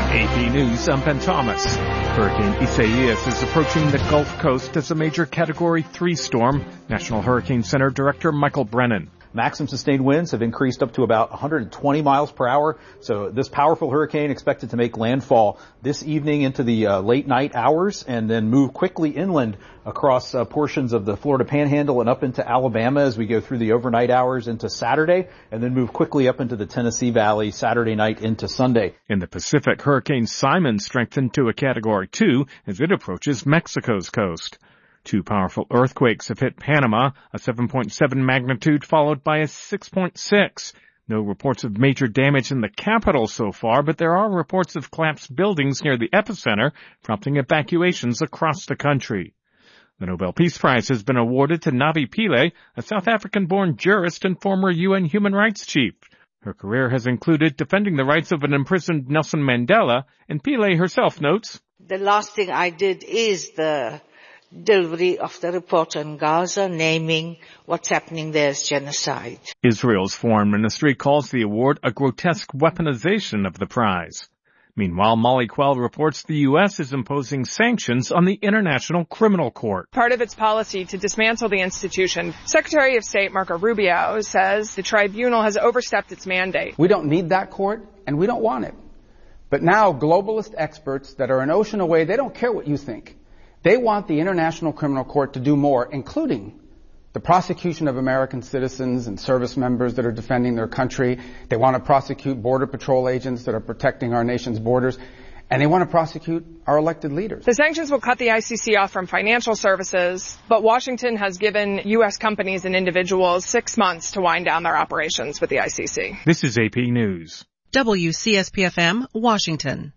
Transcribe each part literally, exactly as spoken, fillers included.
A P News, I'm Ben Thomas. Hurricane Isaias is approaching the Gulf Coast as a major Category three storm. National Hurricane Center Director Michael Brennan. Maximum sustained winds have increased up to about one hundred twenty miles per hour. So this powerful hurricane expected to make landfall this evening into the uh, late night hours and then move quickly inland across uh, portions of the Florida Panhandle and up into Alabama as we go through the overnight hours into Saturday, and then move quickly up into the Tennessee Valley Saturday night into Sunday. In the Pacific, Hurricane Simon strengthened to a Category two as it approaches Mexico's coast. Two powerful earthquakes have hit Panama, a seven point seven magnitude followed by a six point six. No reports of major damage in the capital so far, but there are reports of collapsed buildings near the epicenter, prompting evacuations across the country. The Nobel Peace Prize has been awarded to Navi Pillay, a South African-born jurist and former U N human rights chief. Her career has included defending the rights of an imprisoned Nelson Mandela, and Pillay herself notes, "The last thing I did is the delivery of the report on Gaza, naming what's happening there as genocide." Israel's foreign ministry calls the award a grotesque weaponization of the prize. Meanwhile, Molly Quell reports the U S is imposing sanctions on the International Criminal Court. Part of its policy to dismantle the institution, Secretary of State Marco Rubio says the tribunal has overstepped its mandate. We don't need that court, and we don't want it. But now globalist experts that are an ocean away, they don't care what you think. They want the International Criminal Court to do more, including the prosecution of American citizens and service members that are defending their country. They want to prosecute Border Patrol agents that are protecting our nation's borders. And they want to prosecute our elected leaders. The sanctions will cut the I C C off from financial services, but Washington has given U S companies and individuals six months to wind down their operations with the I C C. This is A P News. W C S P F M, Washington.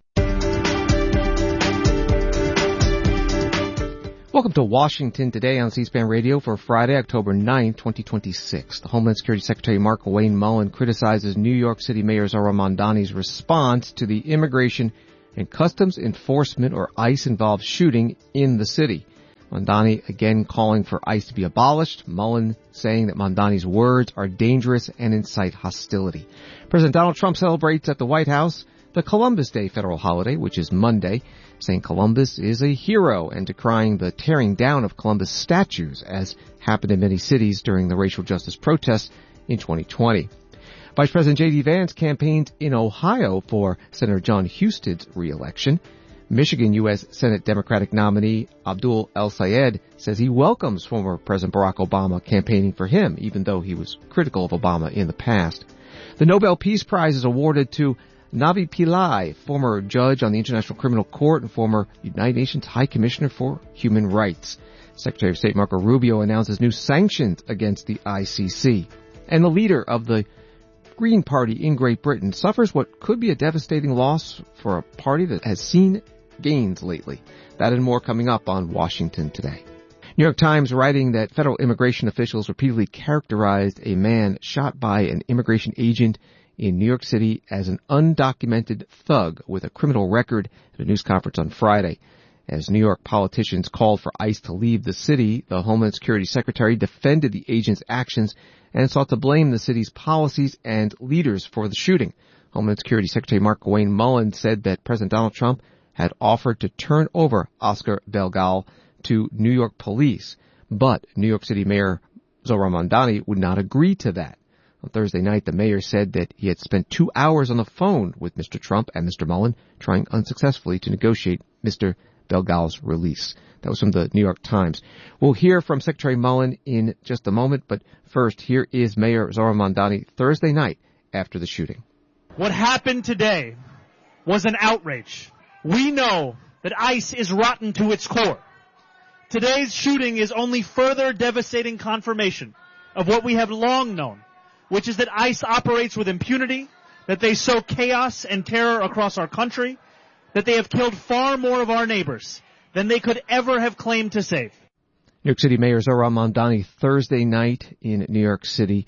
Welcome to Washington Today on C-SPAN Radio for Friday, October ninth, twenty twenty-six. The Homeland Security Secretary Mark Wayne Mullen criticizes New York City Mayor Zohran Mamdani's response to the Immigration and Customs Enforcement, or ICE, involved shooting in the city. Mamdani again calling for ICE to be abolished. Mullen saying that Mamdani's words are dangerous and incite hostility. President Donald Trump celebrates at the White House the Columbus Day federal holiday, which is Monday, saying Columbus is a hero and decrying the tearing down of Columbus statues, as happened in many cities during the racial justice protests in twenty twenty. Vice President J D. Vance campaigns in Ohio for Senator John Huston's reelection. Michigan U S. Senate Democratic nominee Abdul El-Sayed says he welcomes former President Barack Obama campaigning for him, even though he was critical of Obama in the past. The Nobel Peace Prize is awarded to Navi Pillay, former judge on the International Criminal Court and former United Nations High Commissioner for Human Rights. Secretary of State Marco Rubio announces new sanctions against the I C C. And the leader of the Green Party in Great Britain suffers what could be a devastating loss for a party that has seen gains lately. That and more coming up on Washington Today. New York Times writing that federal immigration officials repeatedly characterized a man shot by an immigration agent in New York City as an undocumented thug with a criminal record at a news conference on Friday. As New York politicians called for ICE to leave the city, the Homeland Security Secretary defended the agent's actions and sought to blame the city's policies and leaders for the shooting. Homeland Security Secretary Mark Wayne Mullen said that President Donald Trump had offered to turn over Oscar Belgal to New York police, but New York City Mayor Zohran Mamdani would not agree to that. On Thursday night, the mayor said that he had spent two hours on the phone with Mister Trump and Mister Mullen, trying unsuccessfully to negotiate Mister Belgal's release. That was from the New York Times. We'll hear from Secretary Mullen in just a moment, but first, here is Mayor Zohran Mamdani Thursday night after the shooting. What happened today was an outrage. We know that ICE is rotten to its core. Today's shooting is only further devastating confirmation of what we have long known, which is that ICE operates with impunity, that they sow chaos and terror across our country, that they have killed far more of our neighbors than they could ever have claimed to save. New York City Mayor Zohran Mamdani Thursday night in New York City.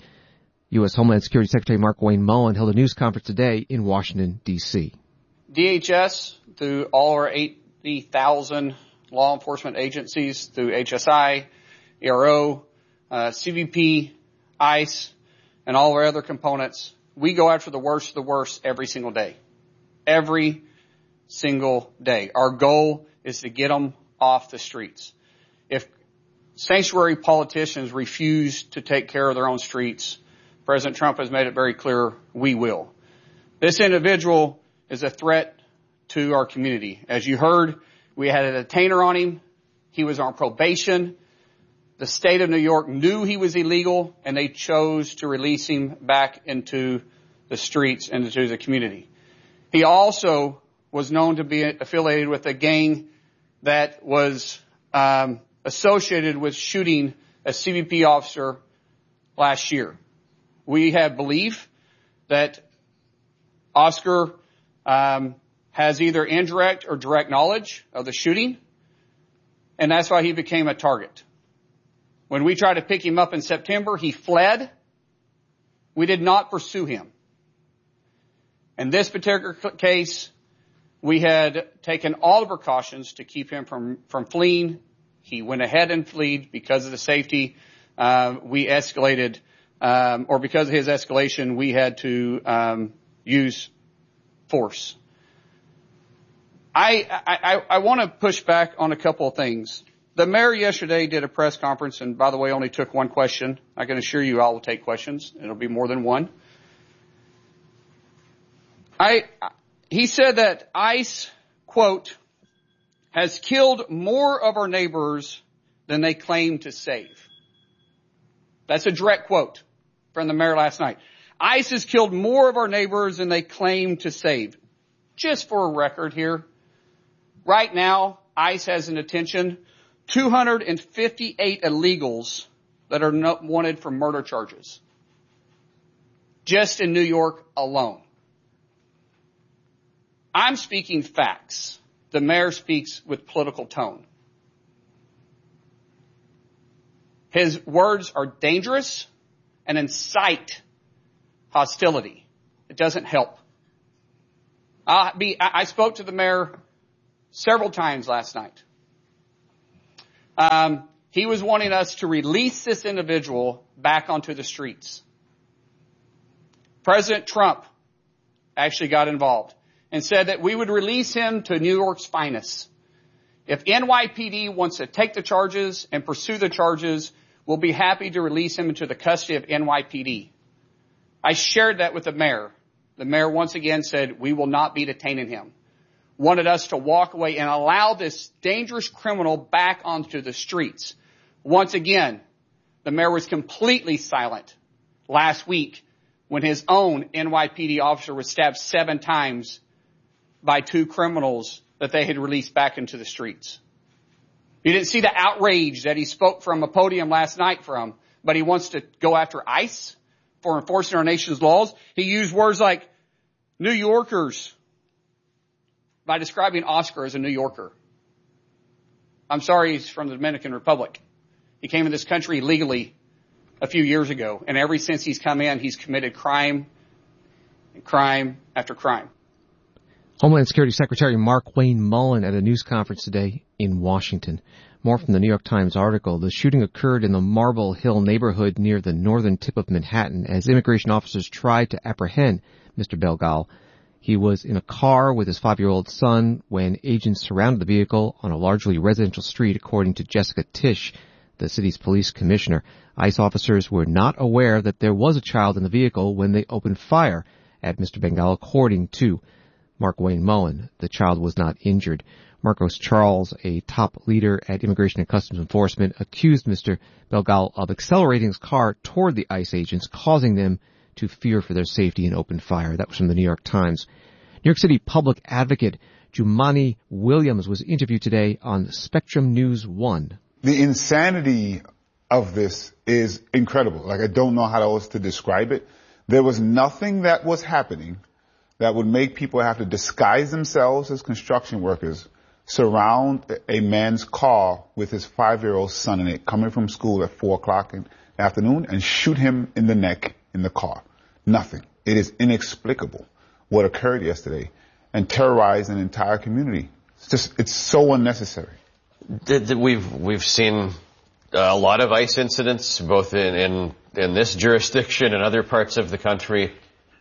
U S. Homeland Security Secretary Mark Wayne Mullen held a news conference today in Washington, D C D H S, through all our eighty thousand law enforcement agencies, through H S I, A R O, uh, C B P, ICE, and all our other components, we go after the worst of the worst every single day. Every single day. Our goal is to get them off the streets. If sanctuary politicians refuse to take care of their own streets, President Trump has made it very clear we will. This individual is a threat to our community. As you heard, we had a detainer on him. He was on probation. The state of New York knew he was illegal, and they chose to release him back into the streets and into the community. He also was known to be affiliated with a gang that was um, associated with shooting a C B P officer last year. We have belief that Oscar um, has either indirect or direct knowledge of the shooting, and that's why he became a target. When we tried to pick him up in September, he fled. We did not pursue him. In this particular case, we had taken all the precautions to keep him from, from fleeing. He went ahead and fled because of the safety. Uh, we escalated, um, or because of his escalation, we had to um, use force. I, I, I want to push back on a couple of things. The mayor yesterday did a press conference, and by the way, only took one question. I can assure you I will take questions. It'll be more than one. I, he said that ICE, quote, has killed more of our neighbors than they claim to save. That's a direct quote from the mayor last night. ICE has killed more of our neighbors than they claim to save. Just for a record here, right now, ICE has in detention two hundred fifty-eight illegals that are not wanted for murder charges. Just in New York alone. I'm speaking facts. The mayor speaks with political tone. His words are dangerous and incite hostility. It doesn't help. I'll be, I spoke to the mayor several times last night. Um, he was wanting us to release this individual back onto the streets. President Trump actually got involved and said that we would release him to New York's finest. If N Y P D wants to take the charges and pursue the charges, we'll be happy to release him into the custody of N Y P D. I shared that with the mayor. The mayor once again said, we will not be detaining him. Wanted us to walk away and allow this dangerous criminal back onto the streets. Once again, the mayor was completely silent last week when his own N Y P D officer was stabbed seven times by two criminals that they had released back into the streets. You didn't see the outrage that he spoke from a podium last night from, but he wants to go after ICE for enforcing our nation's laws. He used words like New Yorkers by describing Oscar as a New Yorker. I'm sorry, he's from the Dominican Republic. He came in this country legally a few years ago, and ever since he's come in, he's committed crime and crime after crime. Homeland Security Secretary Mark Wayne Mullen at a news conference today in Washington. More from the New York Times article. The shooting occurred in the Marble Hill neighborhood near the northern tip of Manhattan as immigration officers tried to apprehend Mister Belgal. He was in a car with his five-year-old son when agents surrounded the vehicle on a largely residential street, according to Jessica Tisch, the city's police commissioner. ICE officers were not aware that there was a child in the vehicle when they opened fire at Mister Belgal, according to Mark Wayne Mullen. The child was not injured. Marcos Charles, a top leader at Immigration and Customs Enforcement, accused Mister Belgal of accelerating his car toward the ICE agents, causing them to fear for their safety and open fire. That was from the New York Times. New York City public advocate Jumaane Williams was interviewed today on Spectrum News one. The insanity of this is incredible. Like, I don't know how else to describe it. There was nothing that was happening that would make people have to disguise themselves as construction workers, surround a man's car with his five-year-old son in it, coming from school at four o'clock in the afternoon, and shoot him in the neck in the car. Nothing. It is inexplicable what occurred yesterday and terrorized an entire community. It's just, it's so unnecessary. We've, we've seen a lot of ICE incidents, both in, in, in this jurisdiction and other parts of the country.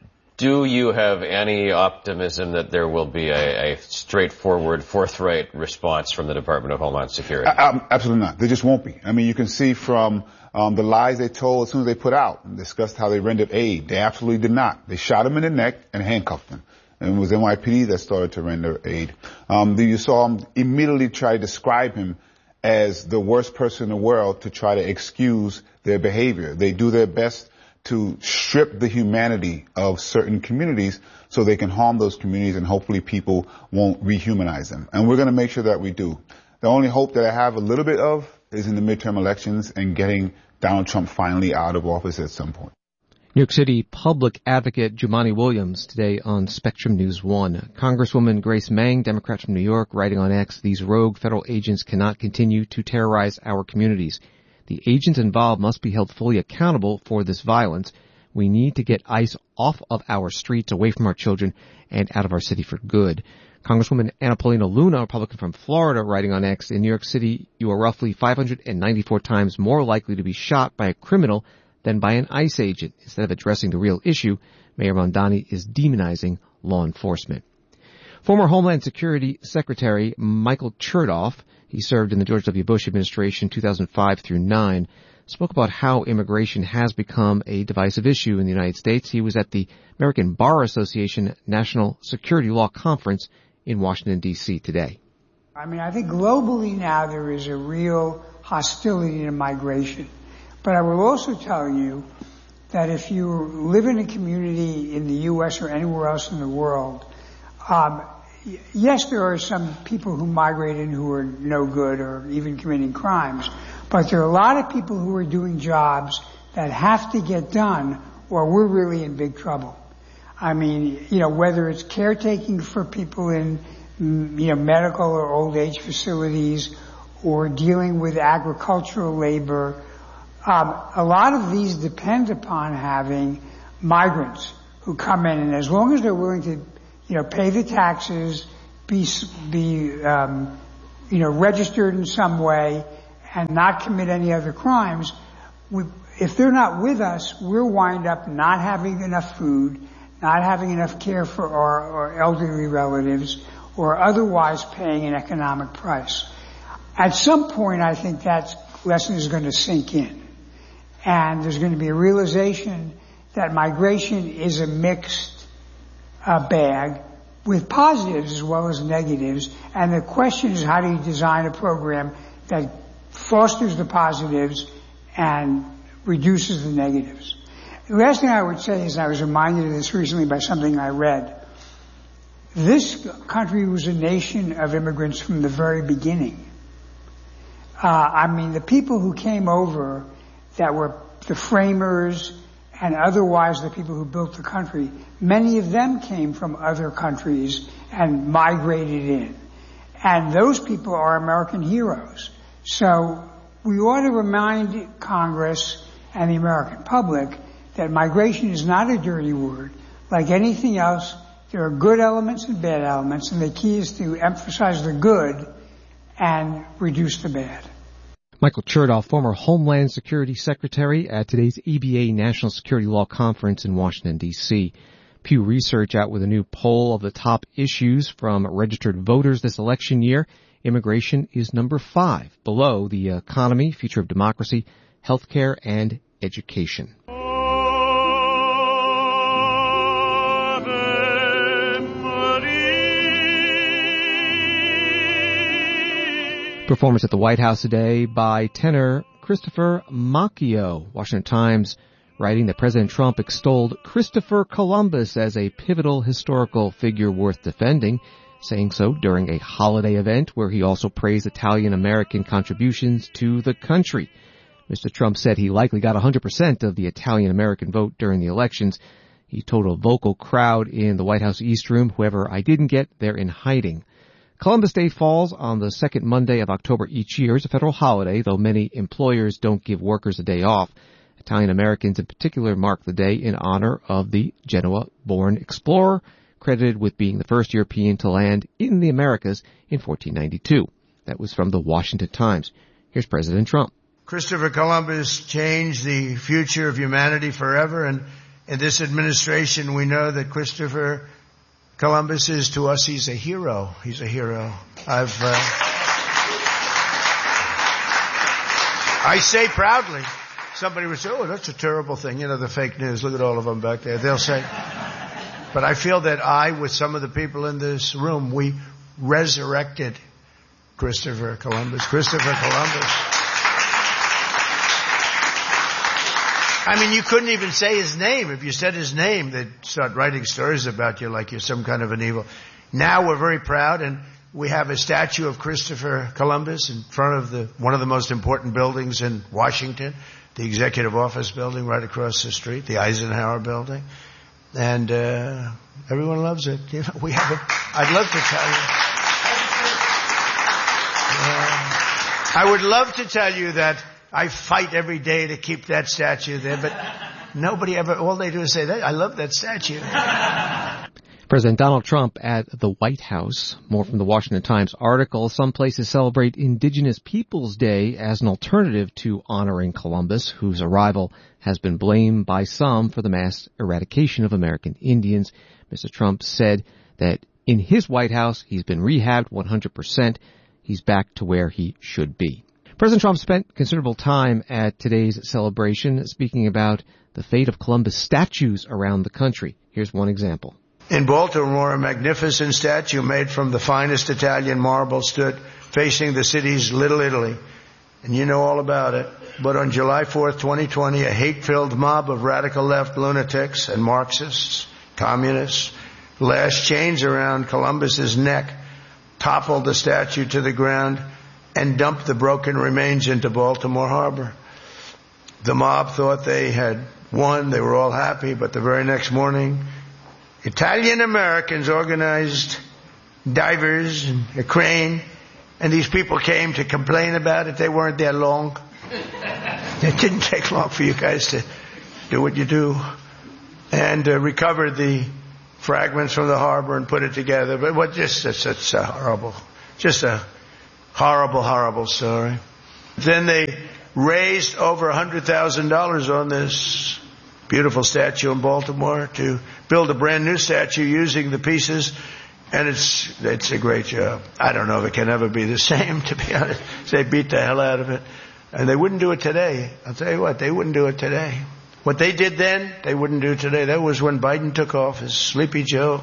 do you have any optimism that there will be a, a straightforward, forthright response from the Department of Homeland Security? I, I, absolutely not. There just won't be. I mean, you can see from um, the lies they told as soon as they put out and discussed how they rendered aid. They absolutely did not. They shot him in the neck and handcuffed him. And it was N Y P D that started to render aid. Um, you saw him immediately try to describe him as the worst person in the world to try to excuse their behavior. They do their best to strip the humanity of certain communities so they can harm those communities and hopefully people won't rehumanize them. And we're going to make sure that we do. The only hope that I have a little bit of is in the midterm elections and getting Donald Trump finally out of office at some point. New York City public advocate Jumaane Williams today on Spectrum News one. Congresswoman Grace Meng, Democrat from New York, writing on X, these rogue federal agents cannot continue to terrorize our communities. The agents involved must be held fully accountable for this violence. We need to get ICE off of our streets, away from our children, and out of our city for good. Congresswoman Anna Paulina Luna, Republican from Florida, writing on X, in New York City, you are roughly five hundred ninety-four times more likely to be shot by a criminal than by an ICE agent. Instead of addressing the real issue, Mayor Mamdani is demonizing law enforcement. Former Homeland Security Secretary Michael Chertoff, he served in the George W. Bush administration two thousand five through nine, spoke about how immigration has become a divisive issue in the United States. He was at the American Bar Association National Security Law Conference in Washington, D C today. I mean, I think globally now there is a real hostility to migration. But I will also tell you that if you live in a community in the U S or anywhere else in the world, um, yes, there are some people who migrate in who are no good or even committing crimes, but there are a lot of people who are doing jobs that have to get done or we're really in big trouble. I mean, you know, whether it's caretaking for people in, you know, medical or old age facilities or dealing with agricultural labor, Um, a lot of these depend upon having migrants who come in, and as long as they're willing to, you know, pay the taxes, be, be, um, you know, registered in some way, and not commit any other crimes, we, if they're not with us, we'll wind up not having enough food, not having enough care for our, our elderly relatives, or otherwise paying an economic price. At some point, I think that lesson is going to sink in. And there's going to be a realization that migration is a mixed uh, bag with positives as well as negatives. And the question is, how do you design a program that fosters the positives and reduces the negatives? The last thing I would say is, I was reminded of this recently by something I read. This country was a nation of immigrants from the very beginning. Uh, I mean, the people who came over that were the framers and otherwise the people who built the country, many of them came from other countries and migrated in. And those people are American heroes. So we ought to remind Congress and the American public that migration is not a dirty word. Like anything else, there are good elements and bad elements, and the key is to emphasize the good and reduce the bad. Michael Chertoff, former Homeland Security Secretary, at today's E B A National Security Law Conference in Washington, D C Pew Research out with a new poll of the top issues from registered voters this election year. Immigration is number five, below the economy, future of democracy, healthcare, and education. Performance at the White House today by tenor Christopher Macchio. Washington Times writing that President Trump extolled Christopher Columbus as a pivotal historical figure worth defending, saying so during a holiday event where he also praised Italian-American contributions to the country. Mister Trump said he likely got one hundred percent of the Italian-American vote during the elections. He told a vocal crowd in the White House East Room, whoever I didn't get, they're in hiding. Columbus Day falls on the second Monday of October each year. It's a federal holiday, though many employers don't give workers a day off. Italian Americans in particular mark the day in honor of the Genoa-born explorer, credited with being the first European to land in the Americas in fourteen ninety-two. That was from the Washington Times. Here's President Trump. Christopher Columbus changed the future of humanity forever, and in this administration, we know that Christopher Columbus is, to us, he's a hero. He's a hero. I've, uh, I say proudly, somebody would say, oh, that's a terrible thing. You know, the fake news. Look at all of them back there. They'll say, but I feel that I, with some of the people in this room, we resurrected Christopher Columbus. Christopher Columbus. I mean, you couldn't even say his name. If you said his name, they'd start writing stories about you like you're some kind of an evil. Now we're very proud, and we have a statue of Christopher Columbus in front of the one of the most important buildings in Washington, the Executive Office Building right across the street, the Eisenhower Building. And uh everyone loves it. You know, we have a, I'd love to tell you. Uh, I would love to tell you that I fight every day to keep that statue there, but nobody ever, all they do is say, that I love that statue. President Donald Trump at the White House. More from the Washington Times article. Some places celebrate Indigenous Peoples Day as an alternative to honoring Columbus, whose arrival has been blamed by some for the mass eradication of American Indians. Mister Trump said that in his White House, he's been rehabbed one hundred percent. He's back to where he should be. President Trump spent considerable time at today's celebration speaking about the fate of Columbus statues around the country. Here's one example. In Baltimore, a magnificent statue made from the finest Italian marble stood facing the city's Little Italy. And you know all about it. But on July fourth, twenty twenty, a hate-filled mob of radical left lunatics and Marxists, communists, lashed chains around Columbus's neck, toppled the statue to the ground, and dumped the broken remains into Baltimore Harbor. The mob thought they had won. They were all happy. But the very next morning, Italian Americans organized divers and a crane, and these people came to complain about it. They weren't there long. It didn't take long for you guys to do what you do, and uh, recovered the fragments from the harbor and put it together. But what just it's, it's a horrible, just a horrible, horrible story. Then they raised over a hundred thousand dollars on this beautiful statue in Baltimore to build a brand new statue using the pieces, and it's it's a great job. I don't know if it can ever be the same, to be honest. They beat the hell out of it, and they wouldn't do it today. I'll tell you what, they wouldn't do it today. What they did then, they wouldn't do today. That was when Biden took office. Sleepy Joe,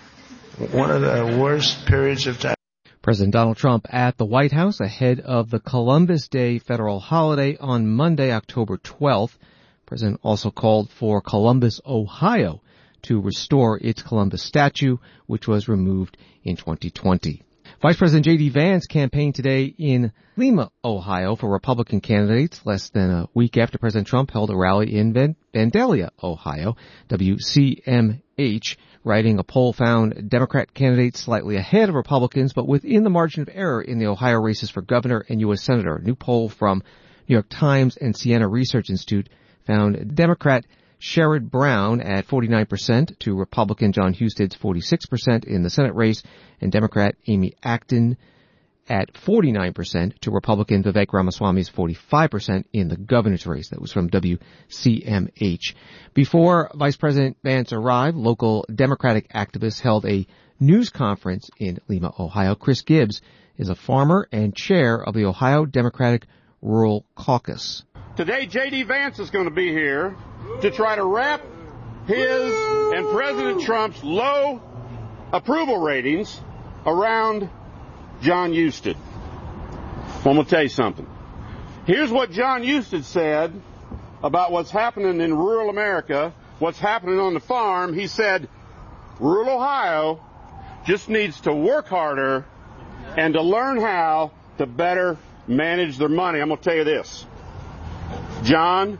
one of the worst periods of time. President Donald Trump at the White House ahead of the Columbus Day federal holiday on Monday, October twelfth. The president also called for Columbus, Ohio, to restore its Columbus statue, which was removed in twenty twenty. Vice President J D. Vance campaigned today in Lima, Ohio, for Republican candidates less than a week after President Trump held a rally in Vandalia, Ohio. W C M H, writing, a poll found Democrat candidates slightly ahead of Republicans, but within the margin of error in the Ohio races for governor and U S senator. A new poll from New York Times and Siena Research Institute found Democrat Sherrod Brown at forty-nine percent to Republican John Husted's forty-six percent in the Senate race, and Democrat Amy Acton at forty-nine percent to Republican Vivek Ramaswamy's forty-five percent in the governor's race. That was from W C M H. Before Vice President Vance arrived, local Democratic activists held a news conference in Lima, Ohio. Chris Gibbs is a farmer and chair of the Ohio Democratic Rural Caucus. Today, J D. Vance is going to be here to try to wrap his and President Trump's low approval ratings around John Husted. Well, I'm going to tell you something. Here's what John Husted said about what's happening in rural America, what's happening on the farm. He said, rural Ohio just needs to work harder and to learn how to better manage their money. I'm going to tell you this. John,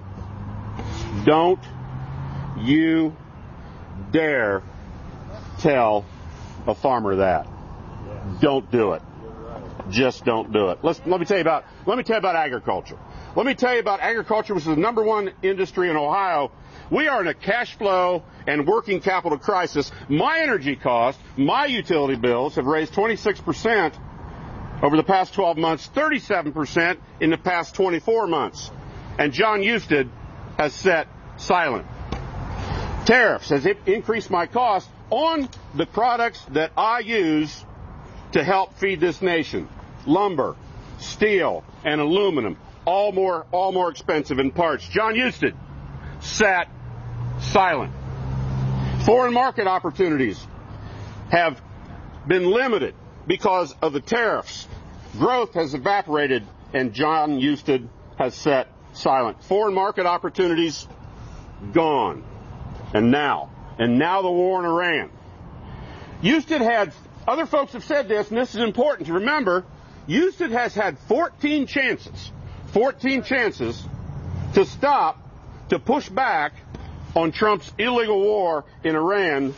don't you dare tell a farmer that. Don't do it. Just don't do it. Let's, let me tell you about, let me tell you about agriculture. Let me tell you about agriculture, which is the number one industry in Ohio. We are in a cash flow and working capital crisis. My energy costs, my utility bills have raised twenty-six percent over the past twelve months, thirty-seven percent in the past twenty-four months. And John Husted has sat silent. tariffs has increased my cost on the products that I use to help feed this nation. Lumber, steel, and aluminum, all more, all more expensive in parts. John Husted sat silent. Foreign market opportunities have been limited because of the tariffs. Growth has evaporated, and John Husted has sat silent. Foreign market opportunities gone. And now, and now the war in Iran. Husted had, other folks have said this, and this is important to remember, Husted has had fourteen chances, fourteen chances to stop, to push back on Trump's illegal war in Iran.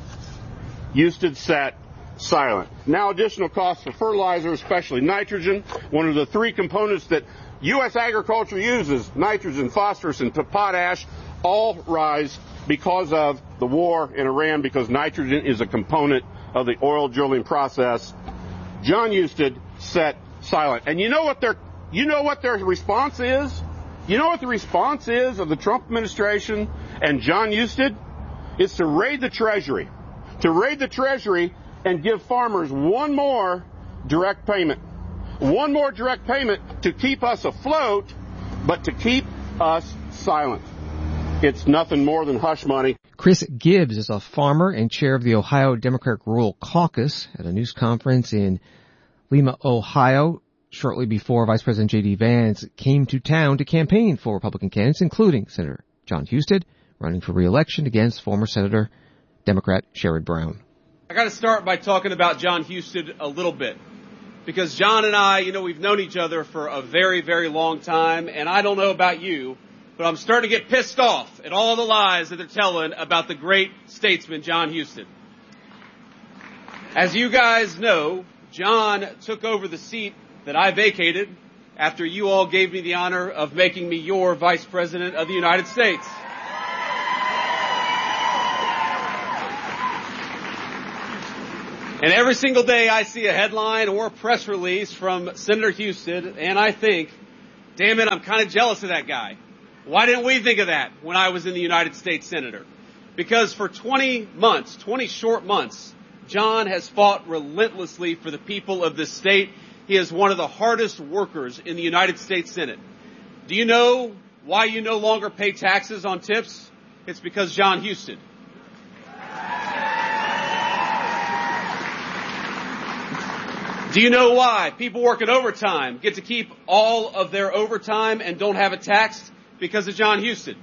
Husted sat silent. Now additional costs for fertilizer, especially nitrogen, one of the three components that U S agriculture uses, nitrogen, phosphorus, and potash, all rise because of the war in Iran, because nitrogen is a component of the oil drilling process. John Husted sat silent. And you know what their, you know what their response is? You know what the response is of the Trump administration and John Husted? It's to raid the Treasury. To raid the Treasury and give farmers one more direct payment. One more direct payment to keep us afloat, but to keep us silent. It's nothing more than hush money. Chris Gibbs is a farmer and chair of the Ohio Democratic Rural Caucus at a news conference in Lima, Ohio, shortly before Vice President J D. Vance came to town to campaign for Republican candidates, including Senator John Husted, running for re-election against former Senator Democrat Sherrod Brown. I got to start by talking about John Husted a little bit, because John and I, you know, we've known each other for a very, very long time, and I don't know about you, but I'm starting to get pissed off at all the lies that they're telling about the great statesman John Husted. As you guys know, John took over the seat that I vacated after you all gave me the honor of making me your Vice President of the United States. And every single day I see a headline or a press release from Senator Husted, and I think, damn it, I'm kind of jealous of that guy. Why didn't we think of that when I was in the United States Senator? Because for twenty months, twenty short months, John has fought relentlessly for the people of this state. He is one of the hardest workers in the United States Senate. Do you know why you no longer pay taxes on tips? It's because John Husted. Do you know why people working overtime get to keep all of their overtime and don't have it taxed? Because of John Husted.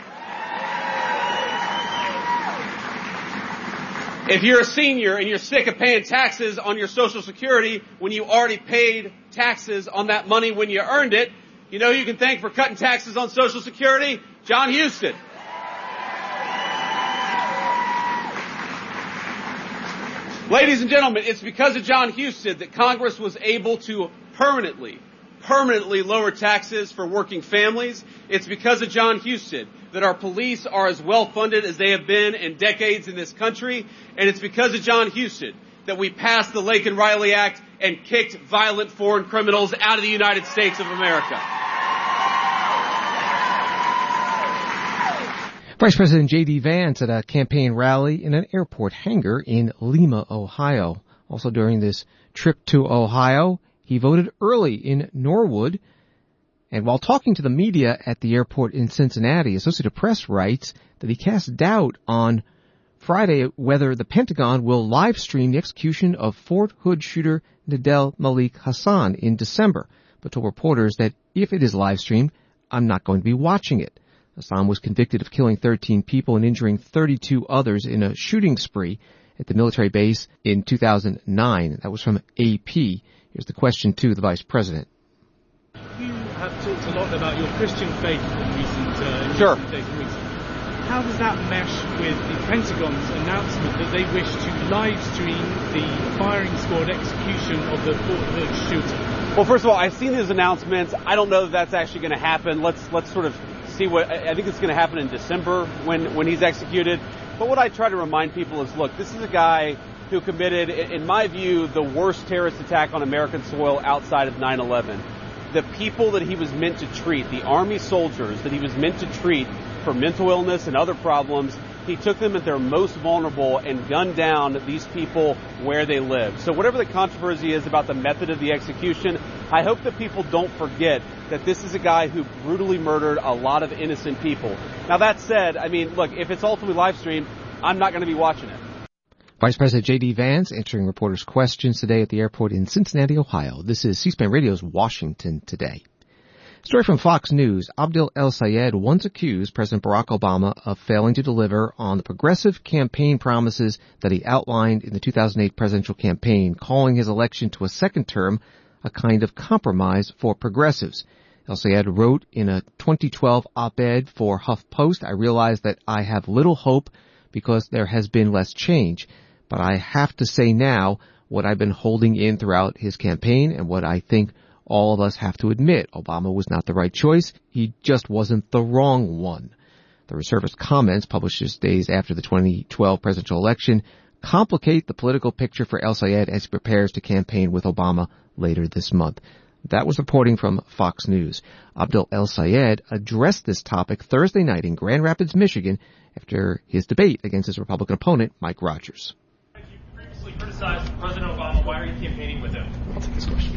If you're a senior and you're sick of paying taxes on your Social Security when you already paid taxes on that money when you earned it, you know who you can thank for cutting taxes on Social Security? John Husted. Ladies and gentlemen, it's because of John Husted that Congress was able to permanently, permanently lower taxes for working families. It's because of John Husted that our police are as well funded as they have been in decades in this country. And it's because of John Husted that we passed the Laken Riley Act and kicked violent foreign criminals out of the United States of America. Vice President J D. Vance at a campaign rally in an airport hangar in Lima, Ohio. Also during this trip to Ohio, he voted early in Norwood. And while talking to the media at the airport in Cincinnati, Associated Press writes that he cast doubt on Friday whether the Pentagon will live stream the execution of Fort Hood shooter Nadel Malik Hassan in December, but told reporters that if it is live streamed, I'm not going to be watching it. Hassan was convicted of killing thirteen people and injuring thirty-two others in a shooting spree at the military base in two thousand nine. That was from A P. Here's the question to the Vice President. You have talked a lot about your Christian faith in recent, uh, in sure. recent days and weeks. How does that mesh with the Pentagon's announcement that they wish to live stream the firing squad execution of the Fort Hood shooter? Well, first of all, I've seen these announcements. I don't know that that's actually going to happen. Let's let's sort of see what I think it's going to happen in December when when he's executed. But what I try to remind people is, look, this is a guy who committed, in my view, the worst terrorist attack on American soil outside of nine eleven. The people that he was meant to treat, the Army soldiers that he was meant to treat for mental illness and other problems, He took them at their most vulnerable and gunned down these people where they live. So whatever the controversy is about the method of the execution, I hope that people don't forget that this is a guy who brutally murdered a lot of innocent people. Now, that said, I mean, look, if it's ultimately live streamed, I'm not going to be watching it. Vice President J D. Vance answering reporters' questions today at the airport in Cincinnati, Ohio. This is C-SPAN Radio's Washington Today. Story from Fox News. Abdel El-Sayed once accused President Barack Obama of failing to deliver on the progressive campaign promises that he outlined in the two thousand eight presidential campaign, calling his election to a second term a kind of compromise for progressives. El-Sayed wrote in a twenty twelve op-ed for HuffPost, "I realize that I have little hope because there has been less change, but I have to say now what I've been holding in throughout his campaign and what I think all of us have to admit. Obama was not the right choice. He just wasn't the wrong one." The resurfaced comments, published just days after the twenty twelve presidential election, complicate the political picture for El-Sayed as he prepares to campaign with Obama later this month. That was reporting from Fox News. Abdel El-Sayed addressed this topic Thursday night in Grand Rapids, Michigan, after his debate against his Republican opponent, Mike Rogers. You previously criticized President Obama. Why are you campaigning with him? I'll take this question.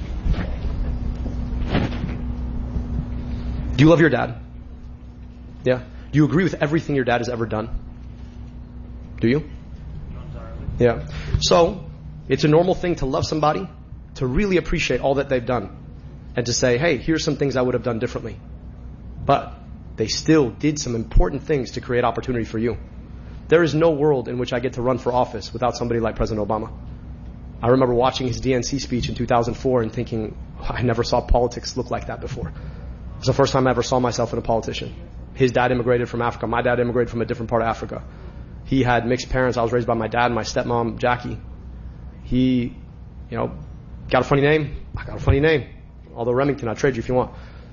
Do you love your dad? Yeah. Do you agree with everything your dad has ever done? Do you? Yeah. So, it's a normal thing to love somebody, to really appreciate all that they've done, and to say, hey, here's some things I would have done differently. But they still did some important things to create opportunity for you. There is no world in which I get to run for office without somebody like President Obama. I remember watching his D N C speech in two thousand four and thinking, I never saw politics look like that before. It was the first time I ever saw myself in a politician. His dad immigrated from Africa. My dad immigrated from a different part of Africa. He had mixed parents. I was raised by my dad and my stepmom, Jackie. He, you know, got a funny name. I got a funny name. Although Remington, I'll trade you if you want.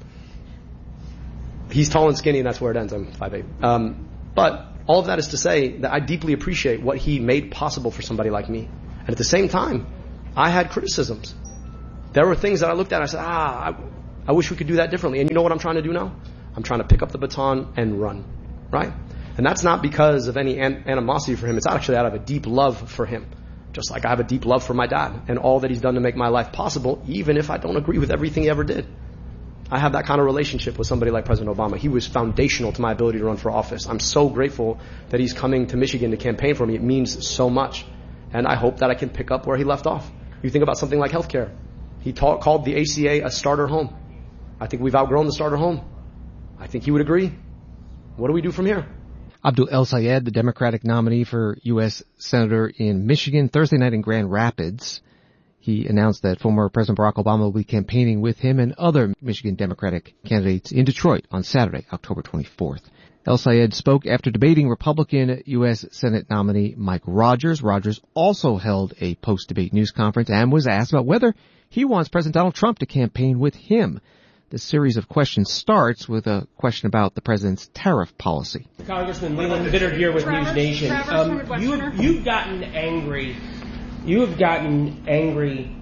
He's tall and skinny, and that's where it ends. I'm five eight. Um, but all of that is to say that I deeply appreciate what he made possible for somebody like me. And at the same time, I had criticisms. There were things that I looked at and I said, ah, I, I wish we could do that differently. And you know what I'm trying to do now? I'm trying to pick up the baton and run, right? And that's not because of any an- animosity for him. It's actually out of a deep love for him. Just like I have a deep love for my dad and all that he's done to make my life possible, even if I don't agree with everything he ever did. I have that kind of relationship with somebody like President Obama. He was foundational to my ability to run for office. I'm so grateful that he's coming to Michigan to campaign for me. It means so much. And I hope that I can pick up where he left off. You think about something like healthcare. He ta- called the A C A a starter home. I think we've outgrown the starter home. I think he would agree. What do we do from here? Abdel El-Sayed, the Democratic nominee for U S Senator in Michigan, Thursday night in Grand Rapids. He announced that former President Barack Obama will be campaigning with him and other Michigan Democratic candidates in Detroit on Saturday, October twenty-fourth. El-Sayed spoke after debating Republican U S Senate nominee Mike Rogers. Rogers also held a post-debate news conference and was asked about whether he wants President Donald Trump to campaign with him. This series of questions starts with a question about the president's tariff policy. Congressman Leland Vittert here with Travis, News Nation. Um, you, you've gotten angry. You have gotten angry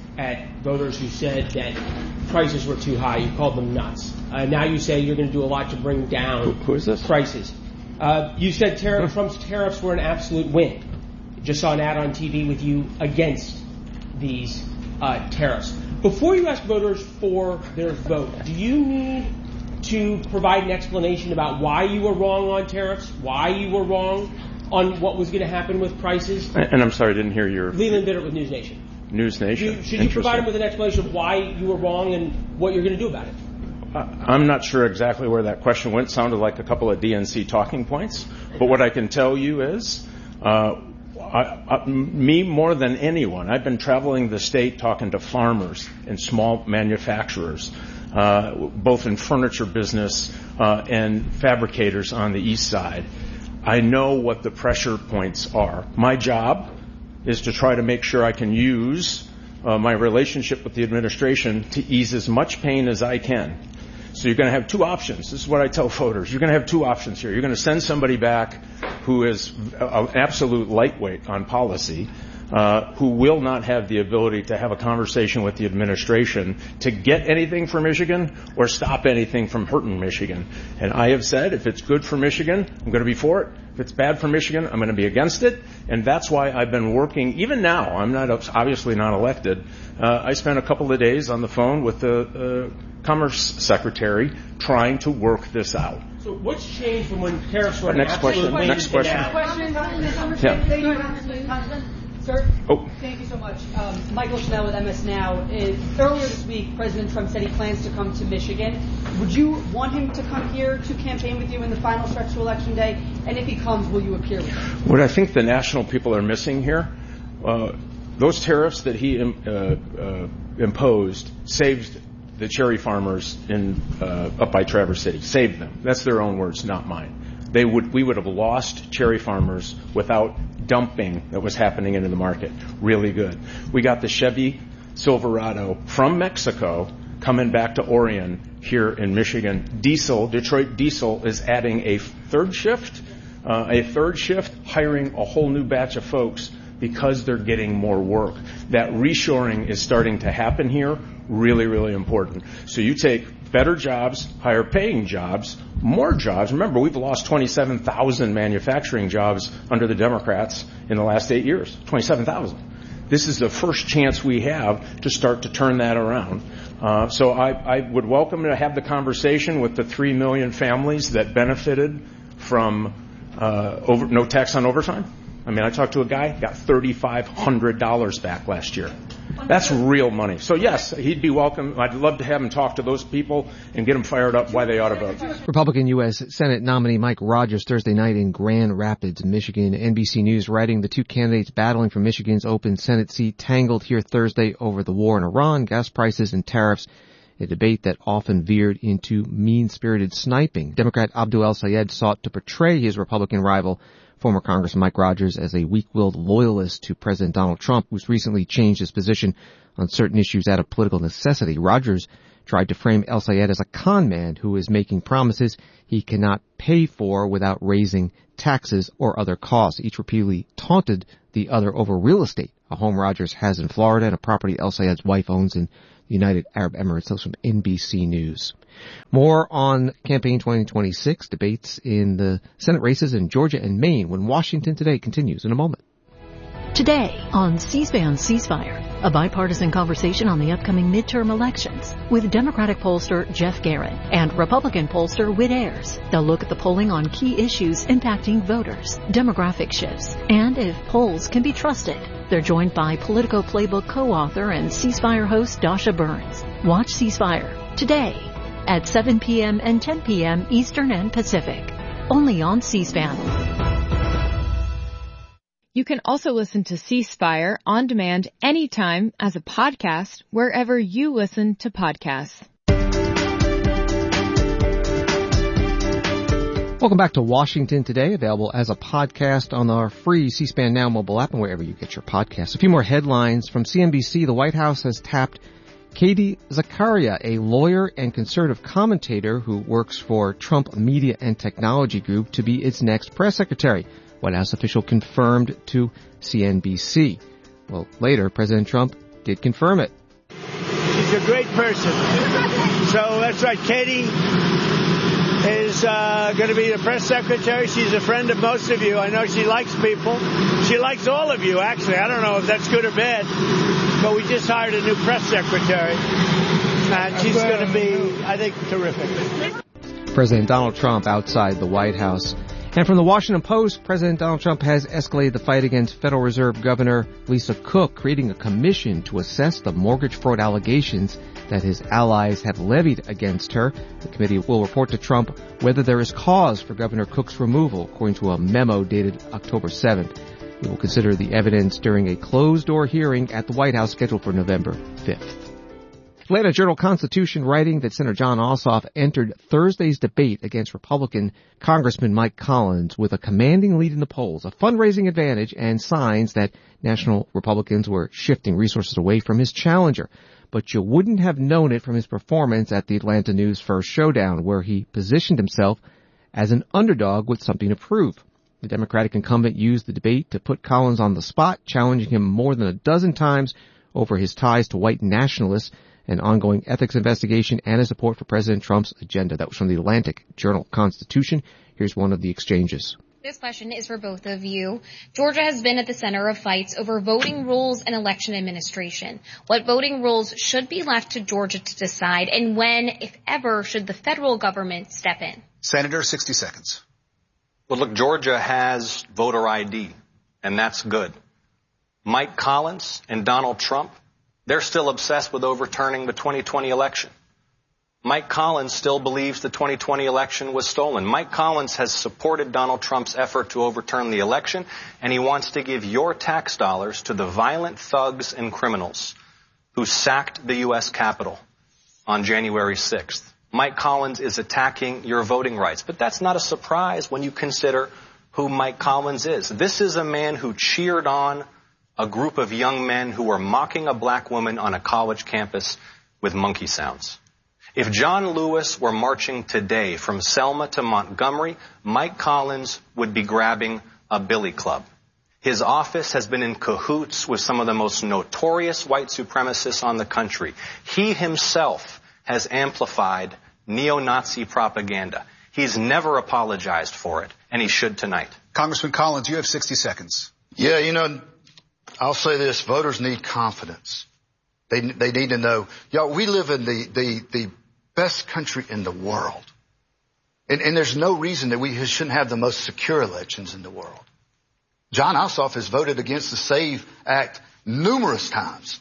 at voters who said that prices were too high. You called them nuts. Uh, now you say you're going to do a lot to bring down who, who is this? prices. Uh, you said tariff, Trump's tariffs were an absolute win. Just saw an ad on T V with you against these uh, tariffs. Before you ask voters for their vote, do you need to provide an explanation about why you were wrong on tariffs, why you were wrong on what was going to happen with prices? And I'm sorry, I didn't hear your... Leland Vittert with News Nation. News Nation. You, should you provide them with an explanation of why you were wrong and what you're going to do about it? I'm not sure exactly where that question went. It sounded like a couple of D N C talking points. But what I can tell you is... Uh, I, I, me more than anyone, I've been traveling the state talking to farmers and small manufacturers, uh, both in furniture business uh, and fabricators on the east side. I know what the pressure points are. My job is to try to make sure I can use uh, my relationship with the administration to ease as much pain as I can. So you're going to have two options. This is what I tell voters. You're going to have two options here. You're going to send somebody back who is an absolute lightweight on policy, uh, who will not have the ability to have a conversation with the administration to get anything for Michigan or stop anything from hurting Michigan. And I have said, if it's good for Michigan, I'm going to be for it. If it's bad for Michigan, I'm going to be against it. And that's why I've been working, even now, I'm not obviously not elected. Uh, I spent a couple of days on the phone with the uh, Commerce Secretary trying to work this out. So what's changed from when tariffs were Next question. Next question. Yeah. Sir, oh. Thank you so much. Um, Michael Schnell with M S Now. Is, earlier this week, President Trump said he plans to come to Michigan. Would you want him to come here to campaign with you in the final stretch to Election Day? And if he comes, will you appear with him? What I think the national people are missing here, uh, those tariffs that he uh, uh, imposed saved the cherry farmers in uh, up by Traverse City. Saved them. That's their own words, not mine. They would, we would have lost cherry farmers without dumping that was happening into the market. Really good. We got the Chevy Silverado from Mexico coming back to Orion here in Michigan. Diesel, Detroit Diesel is adding a third shift, uh, a third shift, hiring a whole new batch of folks because they're getting more work. That reshoring is starting to happen here. Really, really important. So you take better jobs, higher paying jobs, more jobs. Remember, we've lost twenty-seven thousand manufacturing jobs under the Democrats in the last eight years. twenty-seven thousand. This is the first chance we have to start to turn that around. Uh, so I, I would welcome to have the conversation with the three million families that benefited from uh, over, no tax on overtime. I mean, I talked to a guy, got three thousand five hundred dollars back last year. That's real money. So, yes, he'd be welcome. I'd love to have him talk to those people and get them fired up why they ought to vote. Republican U S Senate nominee Mike Rogers Thursday night in Grand Rapids, Michigan. N B C News writing the two candidates battling for Michigan's open Senate seat tangled here Thursday over the war in Iran, gas prices, and tariffs. A debate that often veered into mean-spirited sniping. Democrat Abdul El-Sayed sought to portray his Republican rival, former Congressman Mike Rogers, as a weak-willed loyalist to President Donald Trump, who's recently changed his position on certain issues out of political necessity. Rogers tried to frame El-Sayed as a con man who is making promises he cannot pay for without raising taxes or other costs. Each repeatedly taunted the other over real estate, a home Rogers has in Florida and a property El-Sayed's wife owns in the United Arab Emirates. That's from N B C News. More on Campaign twenty twenty-six, debates in the Senate races in Georgia and Maine when Washington Today continues in a moment. Today on C-SPAN Ceasefire, a bipartisan conversation on the upcoming midterm elections with Democratic pollster Jeff Guerin and Republican pollster Whit Ayers. They'll look at the polling on key issues impacting voters, demographic shifts, and if polls can be trusted. They're joined by Politico Playbook co-author and Ceasefire host Dasha Burns. Watch Ceasefire today at seven p.m. and ten p.m. Eastern and Pacific, only on C-SPAN. You can also listen to Ceasefire on demand anytime as a podcast wherever you listen to podcasts. Welcome back to Washington Today, available as a podcast on our free C-SPAN Now mobile app and wherever you get your podcasts. A few more headlines from C N B C. The White House has tapped Katie Zakaria, a lawyer and conservative commentator who works for Trump Media and Technology Group, to be its next press secretary. White House official confirmed to C N B C. Well, later, President Trump did confirm it. She's a great person. So that's right, Katie is uh, going to be the press secretary. She's a friend of most of you. I know she likes people. She likes all of you, actually. I don't know if that's good or bad, but we just hired a new press secretary, and she's going to be, I think, terrific. President Donald Trump outside the White House. And from the Washington Post, President Donald Trump has escalated the fight against Federal Reserve Governor Lisa Cook, creating a commission to assess the mortgage fraud allegations that his allies have levied against her. The committee will report to Trump whether there is cause for Governor Cook's removal, according to a memo dated October seventh. He will consider the evidence during a closed-door hearing at the White House scheduled for November fifth. Atlanta Journal-Constitution writing that Senator Jon Ossoff entered Thursday's debate against Republican Congressman Mike Collins with a commanding lead in the polls, a fundraising advantage, and signs that national Republicans were shifting resources away from his challenger. But you wouldn't have known it from his performance at the Atlanta News First Showdown, where he positioned himself as an underdog with something to prove. The Democratic incumbent used the debate to put Collins on the spot, challenging him more than a dozen times over his ties to white nationalists, an ongoing ethics investigation, and his support for President Trump's agenda. That was from the Atlantic Journal-Constitution. Here's one of the exchanges. This question is for both of you. Georgia has been at the center of fights over voting rules and election administration. What voting rules should be left to Georgia to decide, and when, if ever, should the federal government step in? Senator, sixty seconds. Well, look, Georgia has voter I D, and that's good. Mike Collins and Donald Trump, they're still obsessed with overturning the twenty twenty election. Mike Collins still believes the twenty twenty election was stolen. Mike Collins has supported Donald Trump's effort to overturn the election, and he wants to give your tax dollars to the violent thugs and criminals who sacked the U S Capitol on January sixth. Mike Collins is attacking your voting rights, but that's not a surprise when you consider who Mike Collins is. This is a man who cheered on a group of young men who were mocking a black woman on a college campus with monkey sounds. If John Lewis were marching today from Selma to Montgomery, Mike Collins would be grabbing a billy club. His office has been in cahoots with some of the most notorious white supremacists on the country. He himself has amplified neo-Nazi propaganda. He's never apologized for it, and he should tonight. Congressman Collins, you have sixty seconds. Yeah, you know, I'll say this. Voters need confidence. They they need to know. Y'all, we live in the, the, the best country in the world. And, and there's no reason that we shouldn't have the most secure elections in the world. John Ossoff has voted against the SAVE Act numerous times.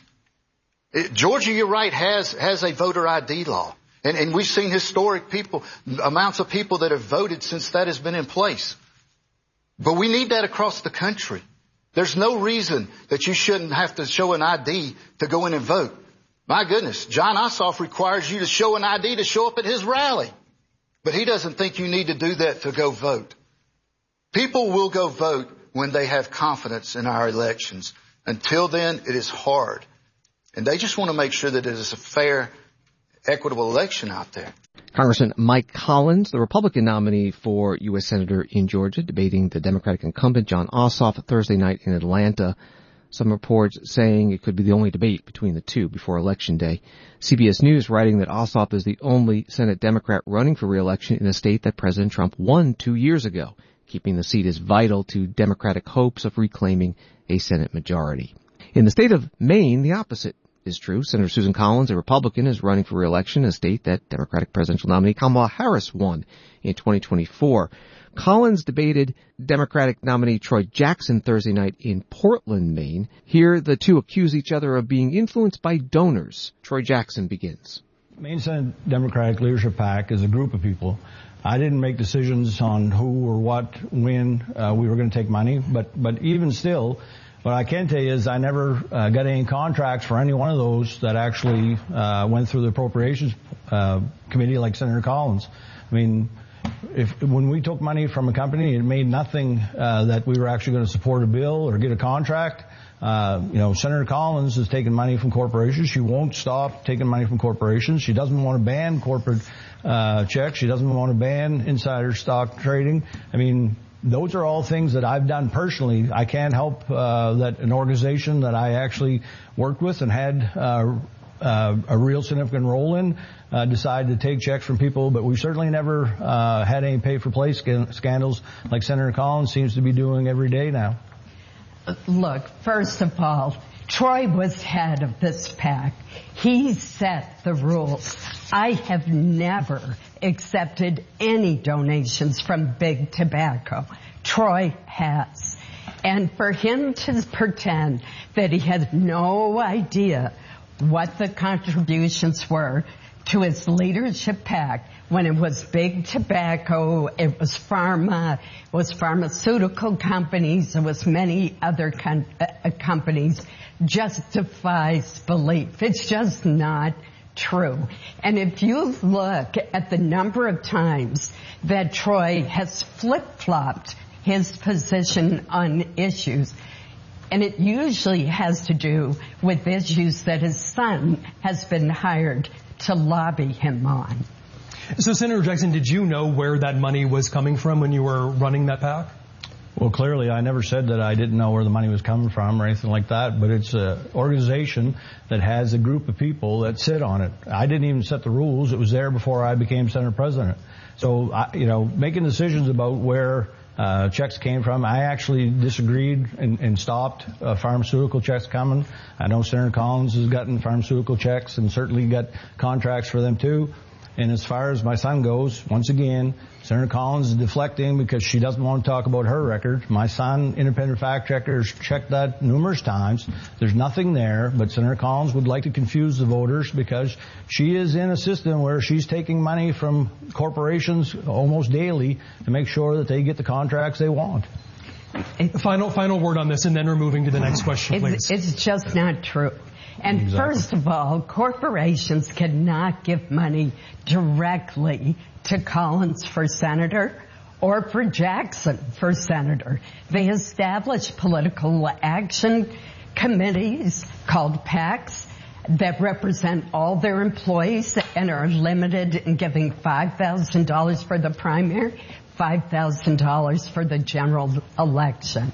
It, Georgia, you're right, has, has a voter I D law. And, and we've seen historic people, amounts of people that have voted since that has been in place. But we need that across the country. There's no reason that you shouldn't have to show an I D to go in and vote. My goodness, John Ossoff requires you to show an I D to show up at his rally. But he doesn't think you need to do that to go vote. People will go vote when they have confidence in our elections. Until then, it is hard. And they just want to make sure that it is a fair, equitable election out there. Congressman Mike Collins, the Republican nominee for U S Senator in Georgia, debating the Democratic incumbent John Ossoff Thursday night in Atlanta. Some reports saying it could be the only debate between the two before Election Day. C B S News writing that Ossoff is the only Senate Democrat running for re-election in a state that President Trump won two years ago. Keeping the seat is vital to Democratic hopes of reclaiming a Senate majority. In the state of Maine, the opposite is true. Senator Susan Collins, a Republican, is running for re-election in a state that Democratic presidential nominee Kamala Harris won in twenty twenty-four. Collins debated Democratic nominee Troy Jackson Thursday night in Portland, Maine. Here, the two accuse each other of being influenced by donors. Troy Jackson begins. Maine Senate Democratic Leadership PAC is a group of people. I didn't make decisions on who or what, when uh, we were going to take money, but but even still, what I can tell you is I never uh, got any contracts for any one of those that actually uh, went through the appropriations uh, committee like Senator Collins. I mean, if when we took money from a company, it made nothing uh, that we were actually going to support a bill or get a contract. Uh, you know, Senator Collins is taking money from corporations. She won't stop taking money from corporations. She doesn't want to ban corporate uh, checks. She doesn't want to ban insider stock trading. I mean, those are all things that I've done personally. I can't help uh, that an organization that I actually worked with and had uh, uh, a real significant role in uh, decided to take checks from people, but we certainly never uh, had any pay-for-play sc- scandals like Senator Collins seems to be doing every day now. Look, first of all, Troy was head of this PAC. He set the rules. I have never accepted any donations from Big Tobacco. Troy has. And for him to pretend that he had no idea what the contributions were to his leadership PAC when it was Big Tobacco, it was pharma, it was pharmaceutical companies, it was many other com- uh, companies, justifies belief. It's just not true. And if you look at the number of times that Troy has flip-flopped his position on issues, and it usually has to do with issues that his son has been hired to lobby him on. So, Senator Jackson, did you know where that money was coming from when you were running that PAC? Well, clearly, I never said that I didn't know where the money was coming from or anything like that, but it's an organization that has a group of people that sit on it. I didn't even set the rules. It was there before I became Senate President. So, I, you know, making decisions about where uh, checks came from, I actually disagreed and, and stopped uh, pharmaceutical checks coming. I know Senator Collins has gotten pharmaceutical checks and certainly got contracts for them too. And as far as my son goes, once again, Senator Collins is deflecting because she doesn't want to talk about her record. My son, independent fact checkers, checked that numerous times. There's nothing there, but Senator Collins would like to confuse the voters because she is in a system where she's taking money from corporations almost daily to make sure that they get the contracts they want. Final, final word on this, and then we're moving to the next question, please. It's, it's just not true. And Exactly. first of all, corporations cannot give money directly to Collins for senator or for Jackson for senator. They establish political action committees called PACs that represent all their employees and are limited in giving five thousand dollars for the primary, five thousand dollars for the general election.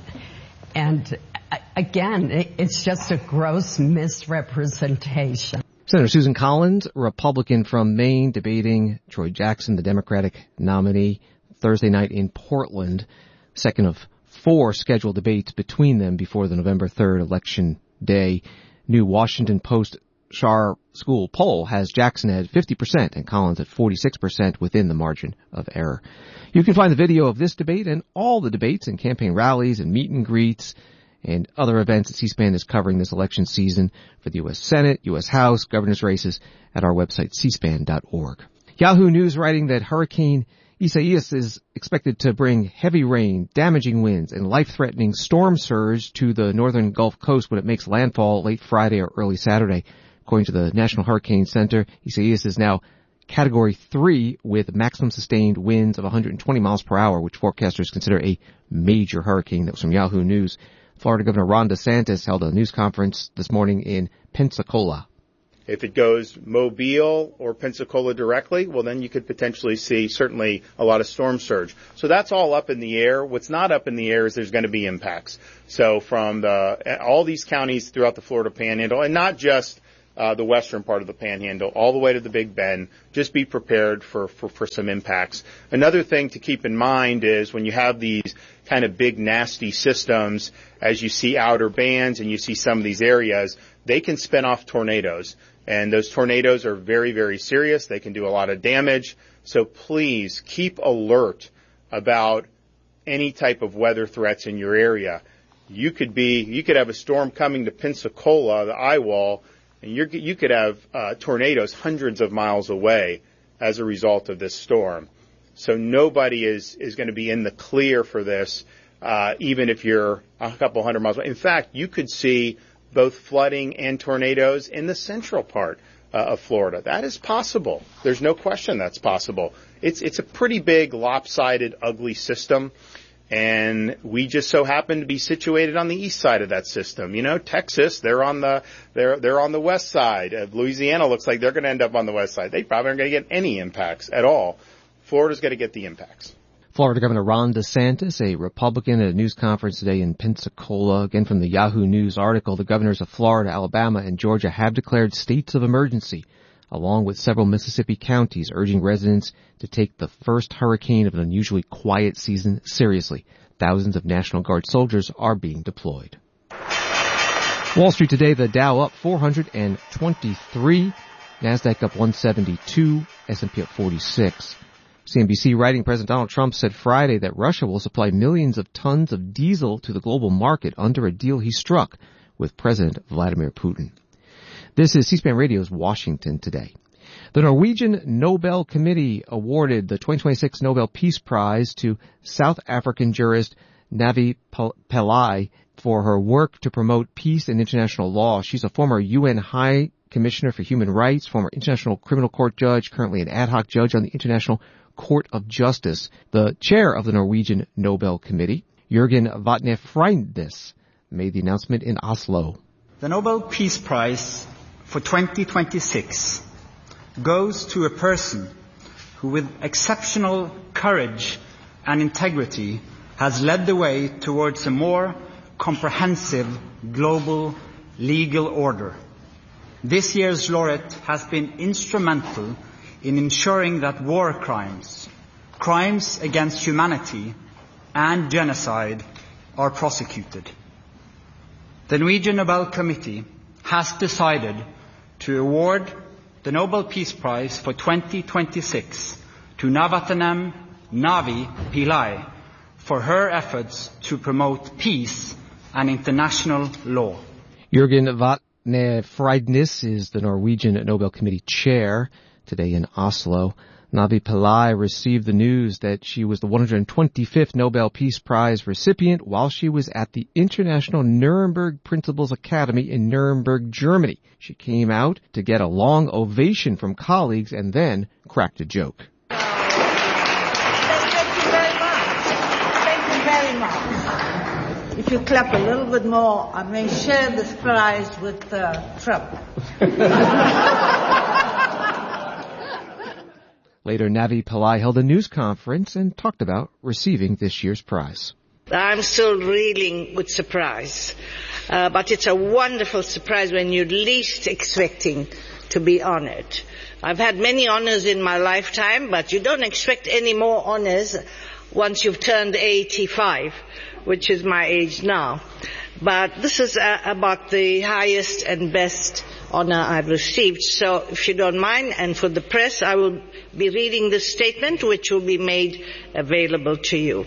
And again, it's just a gross misrepresentation. Senator Susan Collins, Republican from Maine, debating Troy Jackson, the Democratic nominee, Thursday night in Portland. Second of four scheduled debates between them before the November third election day. New Washington Post Schar School poll has Jackson at fifty percent and Collins at forty-six percent within the margin of error. You can find the video of this debate and all the debates and campaign rallies and meet and greets and other events that C-SPAN is covering this election season for the U S Senate, U S House, governor's races at our website, c span dot org. Yahoo News writing that Hurricane Isaias is expected to bring heavy rain, damaging winds, and life-threatening storm surge to the northern Gulf Coast when it makes landfall late Friday or early Saturday. According to the National Hurricane Center, Isaias is now Category three with maximum sustained winds of one hundred twenty miles per hour, which forecasters consider a major hurricane. That was from Yahoo News. Florida Governor Ron DeSantis held a news conference this morning in Pensacola. If it goes Mobile or Pensacola directly, well, then you could potentially see certainly a lot of storm surge. So that's all up in the air. What's not up in the air is there's going to be impacts. So from the all these counties throughout the Florida Panhandle, and not just uh, the western part of the Panhandle, all the way to the Big Bend, just be prepared for, for, for some impacts. Another thing to keep in mind is when you have these kind of big nasty systems, as you see outer bands and you see some of these areas, they can spin off tornadoes. And those tornadoes are very, very serious. They can do a lot of damage. So please keep alert about any type of weather threats in your area. You could be, you could have a storm coming to Pensacola, the eye wall, and you're, you could have uh, tornadoes hundreds of miles away as a result of this storm. So nobody is, is going to be in the clear for this, uh, even if you're a couple hundred miles away. In fact, you could see both flooding and tornadoes in the central part uh, of Florida. That is possible. There's no question that's possible. It's, it's a pretty big, lopsided, ugly system. And we just so happen to be situated on the east side of that system. You know, Texas, they're on the, they're, they're on the west side. Uh, Louisiana looks like they're going to end up on the west side. They probably aren't going to get any impacts at all. Florida's going to get the impacts. Florida Governor Ron DeSantis, a Republican, at a news conference today in Pensacola. Again, from the Yahoo News article, the governors of Florida, Alabama, and Georgia have declared states of emergency, along with several Mississippi counties, urging residents to take the first hurricane of an unusually quiet season seriously. Thousands of National Guard soldiers are being deployed. Wall Street today, the Dow up four hundred twenty-three, NASDAQ up one seventy-two, S and P up forty-six. C N B C writing President Donald Trump said Friday that Russia will supply millions of tons of diesel to the global market under a deal he struck with President Vladimir Putin. This is C-SPAN Radio's Washington Today. The Norwegian Nobel Committee awarded the twenty twenty-six Nobel Peace Prize to South African jurist Navi Pillay for her work to promote peace and international law. She's a former U N High Commissioner for Human Rights, former International Criminal Court judge, currently an ad hoc judge on the International Court of Justice. The chair of the Norwegian Nobel Committee, Jørgen Vatne-Freidnes, made the announcement in Oslo. The Nobel Peace Prize for twenty twenty-six goes to a person who with exceptional courage and integrity has led the way towards a more comprehensive global legal order. This year's laureate has been instrumental in ensuring that war crimes, crimes against humanity, and genocide are prosecuted. The Norwegian Nobel Committee has decided to award the Nobel Peace Prize for twenty twenty-six to Navatanam Navi Pillai for her efforts to promote peace and international law. Jürgen Vatne Freidnis is the Norwegian Nobel Committee chair today in Oslo. Navi Pillai received the news that she was the one hundred twenty-fifth Nobel Peace Prize recipient while she was at the International Nuremberg Principles Academy in Nuremberg, Germany. She came out to get a long ovation from colleagues and then cracked a joke. Thank you very much. Thank you very much. If you clap a little bit more, I may share this prize with uh, Trump. Later, Navi Pillai held a news conference and talked about receiving this year's prize. I'm still reeling with surprise, uh, but it's a wonderful surprise when you're least expecting to be honored. I've had many honors in my lifetime, but you don't expect any more honors once you've turned eighty-five, which is my age now. But this is uh, about the highest and best honor I've received. So if you don't mind, and for the press, I will be reading this statement, which will be made available to you.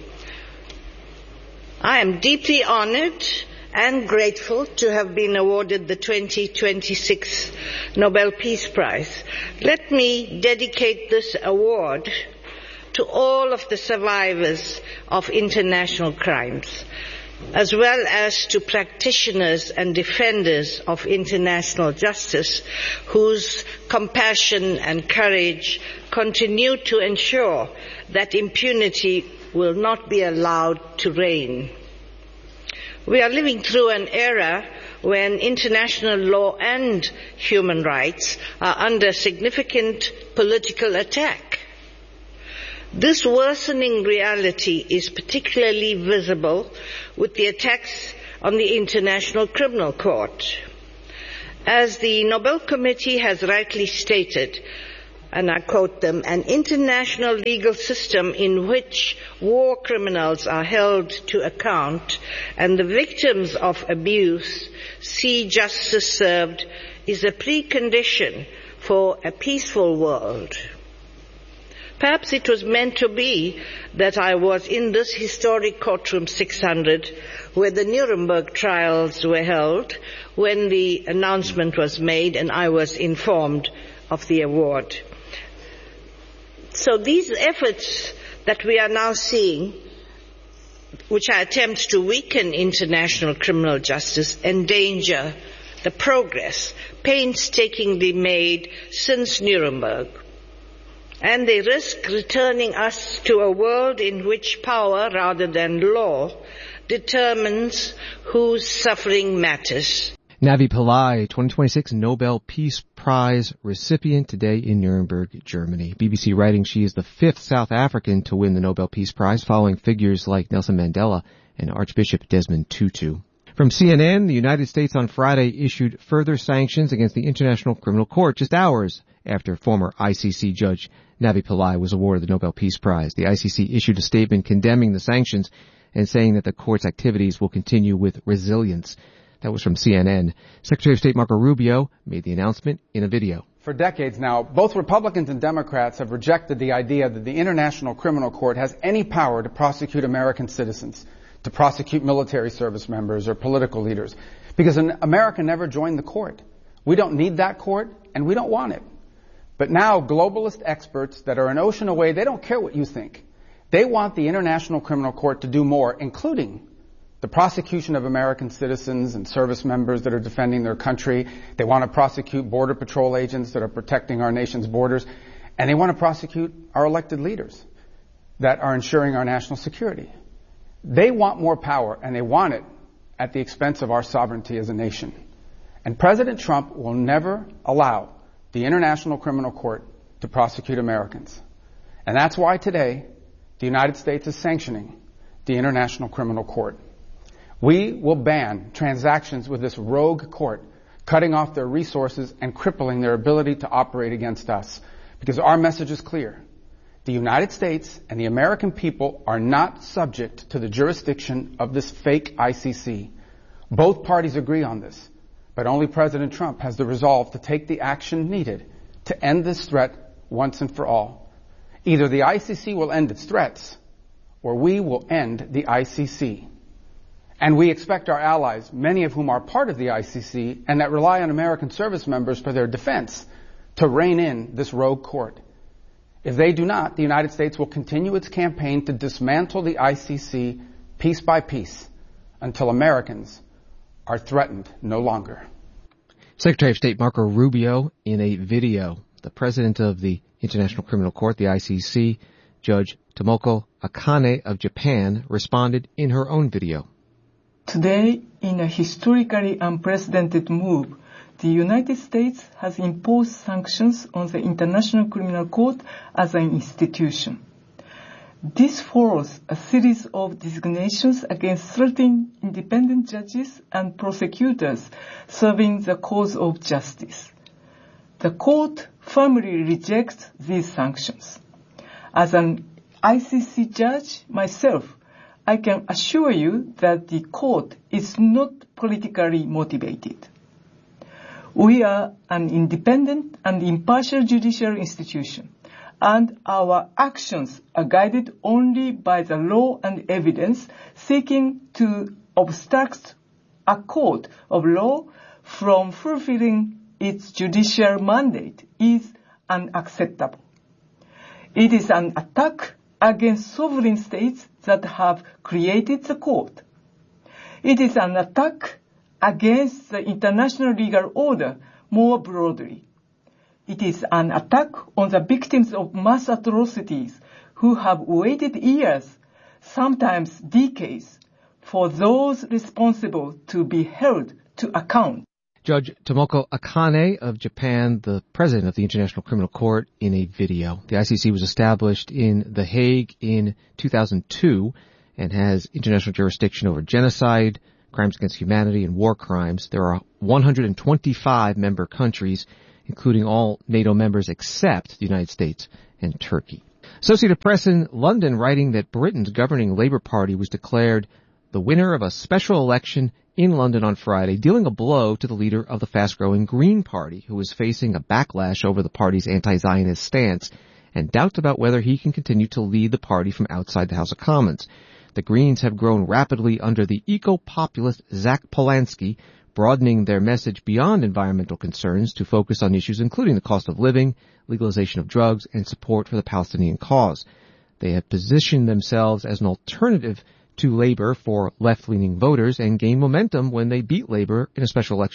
I am deeply honored and grateful to have been awarded the twenty twenty-six Nobel Peace Prize. Let me dedicate this award to all of the survivors of international crimes, as well as to practitioners and defenders of international justice whose compassion and courage continue to ensure that impunity will not be allowed to reign. We are living through an era when international law and human rights are under significant political attack. This worsening reality is particularly visible with the attacks on the International Criminal Court. As the Nobel Committee has rightly stated, and I quote them, an international legal system in which war criminals are held to account and the victims of abuse see justice served is a precondition for a peaceful world. Perhaps it was meant to be that I was in this historic courtroom six hundred where the Nuremberg trials were held when the announcement was made and I was informed of the award. So these efforts that we are now seeing, which are attempts to weaken international criminal justice, endanger the progress painstakingly made since Nuremberg. And they risk returning us to a world in which power, rather than law, determines whose suffering matters. Navi Pillai, twenty twenty-six Nobel Peace Prize recipient today in Nuremberg, Germany. B B C writing she is the fifth South African to win the Nobel Peace Prize, following figures like Nelson Mandela and Archbishop Desmond Tutu. From C N N, the United States on Friday issued further sanctions against the International Criminal Court just hours after former I C C judge Navi Pillai was awarded the Nobel Peace Prize. The I C C issued a statement condemning the sanctions and saying that the court's activities will continue with resilience. That was from C N N. Secretary of State Marco Rubio made the announcement in a video. For decades now, both Republicans and Democrats have rejected the idea that the International Criminal Court has any power to prosecute American citizens, to prosecute military service members or political leaders, because America never joined the court. We don't need that court, and we don't want it. But now globalist experts that are an ocean away, they don't care what you think. They want the International Criminal Court to do more, including the prosecution of American citizens and service members that are defending their country. They want to prosecute Border Patrol agents that are protecting our nation's borders. And they want to prosecute our elected leaders that are ensuring our national security. They want more power, and they want it at the expense of our sovereignty as a nation. And President Trump will never allow the International Criminal Court to prosecute Americans. And that's why today the United States is sanctioning the International Criminal Court. We will ban transactions with this rogue court, cutting off their resources and crippling their ability to operate against us. Because our message is clear. The United States and the American people are not subject to the jurisdiction of this fake I C C. Both parties agree on this, but only President Trump has the resolve to take the action needed to end this threat once and for all. Either the I C C will end its threats, or we will end the I C C. And we expect our allies, many of whom are part of the I C C and that rely on American service members for their defense, to rein in this rogue court. If they do not, the United States will continue its campaign to dismantle the I C C piece by piece until Americans are threatened no longer. Secretary of State Marco Rubio in a video. The president of the International Criminal Court, the I C C, Judge Tomoko Akane of Japan, responded in her own video. Today, in a historically unprecedented move, the United States has imposed sanctions on the International Criminal Court as an institution. This follows a series of designations against thirteen independent judges and prosecutors serving the cause of justice. The court firmly rejects these sanctions. As an I C C judge myself, I can assure you that the court is not politically motivated. We are an independent and impartial judicial institution, and our actions are guided only by the law and evidence. Seeking to obstruct a court of law from fulfilling its judicial mandate is unacceptable. It is an attack against sovereign states that have created the court. It is an attack against the international legal order more broadly. It is an attack on the victims of mass atrocities who have waited years, sometimes decades, for those responsible to be held to account. Judge Tomoko Akane of Japan, the president of the International Criminal Court, in a video. The I C C was established in The Hague in two thousand two and has international jurisdiction over genocide, crimes against humanity, and war crimes. There are one hundred twenty-five member countries, including all NATO members except the United States and Turkey. Associated Press in London writing that Britain's governing Labour Party was declared the winner of a special election in London on Friday, dealing a blow to the leader of the fast-growing Green Party, who is facing a backlash over the party's anti-Zionist stance and doubts about whether he can continue to lead the party from outside the House of Commons. The Greens have grown rapidly under the eco-populist Zach Polanski, broadening their message beyond environmental concerns to focus on issues including the cost of living, legalization of drugs, and support for the Palestinian cause. They have positioned themselves as an alternative to Labour for left-leaning voters and gained momentum when they beat Labour in a special election